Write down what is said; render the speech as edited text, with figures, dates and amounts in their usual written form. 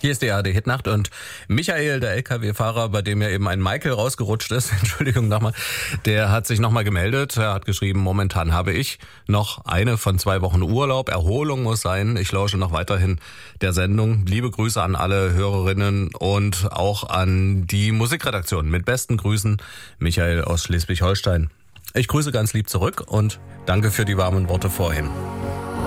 Hier ist die ARD-Hitnacht und Michael, der LKW-Fahrer, bei dem ja eben ein Michael rausgerutscht ist, Entschuldigung nochmal, der hat sich nochmal gemeldet. Er hat geschrieben, momentan habe ich noch eine von 2 Wochen Urlaub. Erholung muss sein. Ich lausche noch weiterhin der Sendung. Liebe Grüße an alle Hörerinnen und auch an die Musikredaktion. Mit besten Grüßen, Michael aus Schleswig-Holstein. Ich grüße ganz lieb zurück und danke für die warmen Worte vorhin.